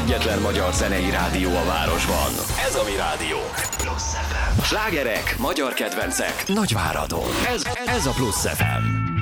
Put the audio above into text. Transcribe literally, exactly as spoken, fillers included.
egyetlen magyar zenei rádió a városban. Ez a mi rádió. Plusz ef em. Slágerek, magyar kedvencek, Nagyváradon. Ez, ez a Plusz ef em.